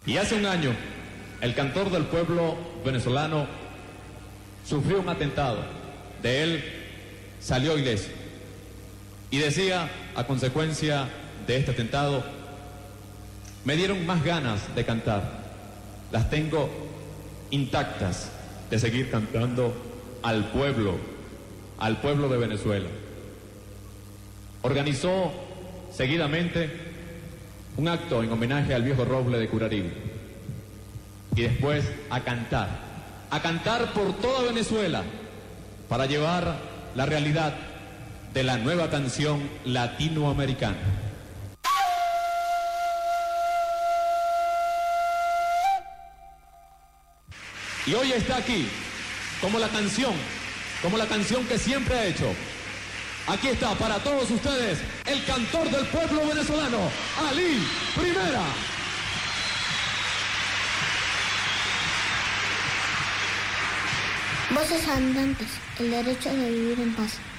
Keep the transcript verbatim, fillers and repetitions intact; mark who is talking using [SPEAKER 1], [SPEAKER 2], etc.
[SPEAKER 1] Y hace un año, el cantor del pueblo venezolano sufrió un atentado. De él salió ileso. Y decía, a consecuencia de este atentado, me dieron más ganas de cantar. Las tengo intactas de seguir cantando al pueblo, al pueblo de Venezuela. Organizó seguidamente un acto en homenaje al viejo roble de Curaribe. Y después a cantar, a cantar por toda Venezuela para llevar la realidad de la nueva canción latinoamericana. Y hoy está aquí, como la canción, como la canción que siempre ha hecho. Aquí está para todos ustedes, el cantor del pueblo venezolano, Ali Primera.
[SPEAKER 2] Voces andantes, el derecho de vivir en paz.